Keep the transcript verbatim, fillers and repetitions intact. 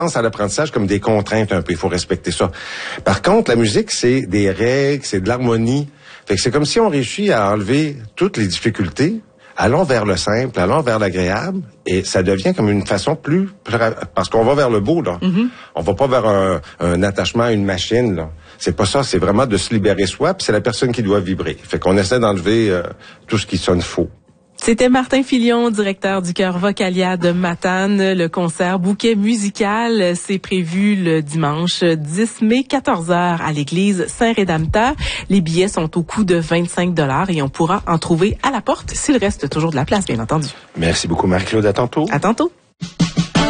à l'apprentissage comme des contraintes un peu. Il faut respecter ça. Par contre, la musique, c'est des règles, c'est de l'harmonie. Fait que c'est comme si on réussit à enlever toutes les difficultés. Allons vers le simple, allons vers l'agréable, et ça devient comme une façon plus... Parce qu'on va vers le beau, là. Mm-hmm. On va pas vers un, un attachement à une machine, là. C'est pas ça, c'est vraiment de se libérer soi, puis c'est la personne qui doit vibrer. Fait qu'on essaie d'enlever euh, tout ce qui sonne faux. C'était Martin Filion, directeur du chœur Vocalia de Matane. Le concert Bouquet musical, c'est prévu le dimanche dix mai, quatorze heures à l'église Saint-Rédempteur. Les billets sont au coût de vingt-cinq dollars et on pourra en trouver à la porte s'il reste toujours de la place, bien entendu. Merci beaucoup, Marie-Claude. À tantôt. À tantôt.